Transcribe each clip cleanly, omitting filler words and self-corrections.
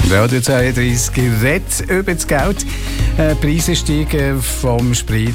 Radio 32 redet über das Geld. Preise steigen vom Sprit,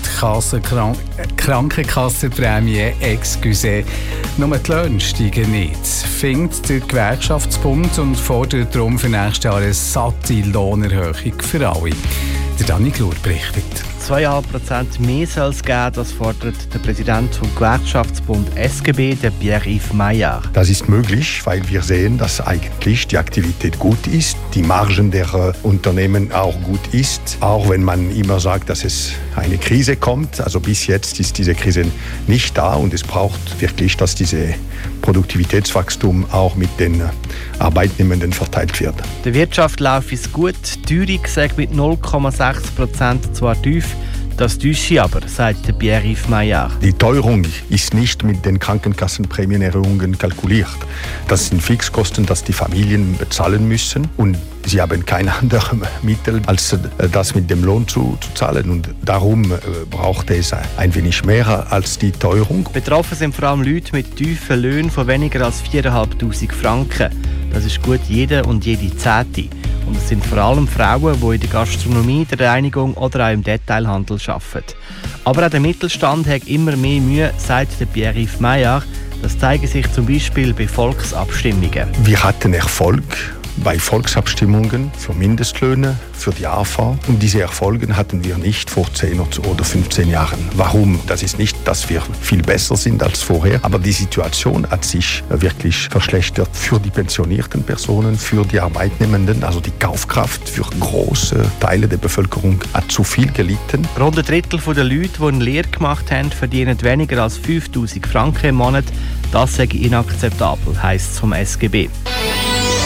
Krankenkassenprämie, excuse. Nur die Löhne steigen nicht, findet der Gewerkschaftsbund und fordert darum für nächstes Jahr eine satte Lohnerhöhung für alle. Der Dani Glur berichtet. 2,5% mehr soll es geben, das fordert der Präsident vom Gewerkschaftsbund SGB, der Pierre-Yves Maillard. Das ist möglich, weil wir sehen, dass eigentlich die Aktivität gut ist, die Margen der Unternehmen auch gut ist, auch wenn man immer sagt, dass es eine Krise kommt. Also bis jetzt ist diese Krise nicht da und es braucht wirklich, dass diese Produktivitätswachstum auch mit den Arbeitnehmenden verteilt wird. Der Wirtschaft läuft es gut, die Teuerung sagt mit 0,6% zwar tief, das täusche aber, sagt der Pierre-Yves Maillard. Die Teuerung ist nicht mit den Krankenkassenprämienerhöhungen kalkuliert. Das sind Fixkosten, die die Familien bezahlen müssen und sie haben kein anderes Mittel, als das mit dem Lohn zu zahlen. Und darum braucht es ein wenig mehr als die Teuerung. Betroffen sind vor allem Leute mit tiefen Löhnen von weniger als 4'500 Franken. Das ist gut jede und jede Zehnte. Und es sind vor allem Frauen, die in der Gastronomie, der Reinigung oder auch im Detailhandel arbeiten. Aber auch der Mittelstand hat immer mehr Mühe, sagt der Pierre-Yves Maillard. Das zeigt sich zum Beispiel bei Volksabstimmungen. Wir hatten Erfolg bei Volksabstimmungen für Mindestlöhne, für die AV. Und diese Erfolge hatten wir nicht vor 10 oder 15 Jahren. Warum? Das ist nicht, dass wir viel besser sind als vorher, aber die Situation hat sich wirklich verschlechtert für die pensionierten Personen, für die Arbeitnehmenden. Also die Kaufkraft für große Teile der Bevölkerung hat zu viel gelitten. Rund ein Drittel der Leute, die eine Lehre gemacht haben, verdienen weniger als 5'000 Franken im Monat. Das sei inakzeptabel, heisst es vom SGB.